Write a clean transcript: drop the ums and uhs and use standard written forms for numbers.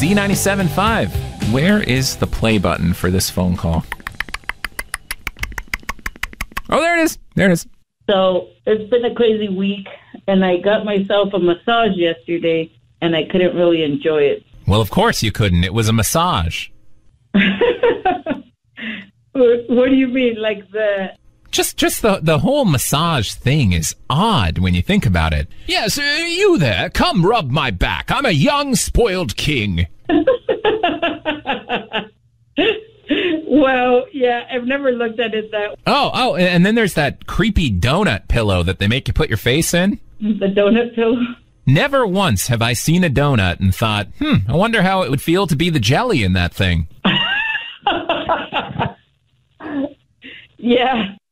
Z97.5. Where is the play button for this phone call? Oh, there it is. There it is. So it's been a crazy week, and I got myself a massage yesterday, and I couldn't really enjoy it. Well, of course you couldn't. It was a massage. What do you mean? Like Just the whole massage thing is odd when you think about it. Yes, you there. Come rub my back. I'm a young, spoiled king. Well, yeah, I've never looked at it that way. Oh, and then there's that creepy donut pillow that they make you put your face in. The donut pillow? Never once have I seen a donut and thought, I wonder how it would feel to be the jelly in that thing. Yeah.